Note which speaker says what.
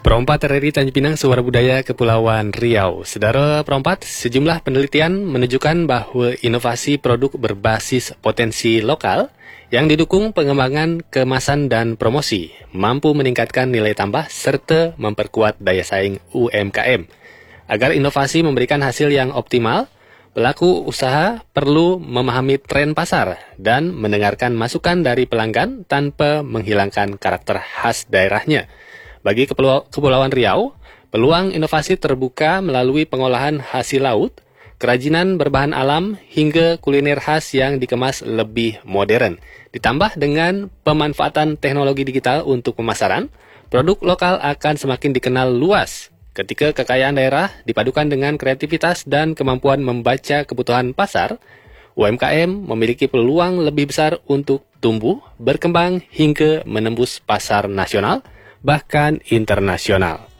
Speaker 1: Perompat RRI Tanjung Pinang, Suara Budaya Kepulauan Riau. Saudara perompat, sejumlah penelitian menunjukkan bahwa inovasi produk berbasis potensi lokal yang didukung pengembangan kemasan dan promosi mampu meningkatkan nilai tambah serta memperkuat daya saing UMKM. Agar inovasi memberikan hasil yang optimal, pelaku usaha perlu memahami tren pasar dan mendengarkan masukan dari pelanggan tanpa menghilangkan karakter khas daerahnya. Bagi Kepulauan Riau, peluang inovasi terbuka melalui pengolahan hasil laut, kerajinan berbahan alam, hingga kuliner khas yang dikemas lebih modern. Ditambah dengan pemanfaatan teknologi digital untuk pemasaran, produk lokal akan semakin dikenal luas. Ketika kekayaan daerah dipadukan dengan kreativitas dan kemampuan membaca kebutuhan pasar, UMKM memiliki peluang lebih besar untuk tumbuh, berkembang, hingga menembus pasar nasional, bahkan internasional.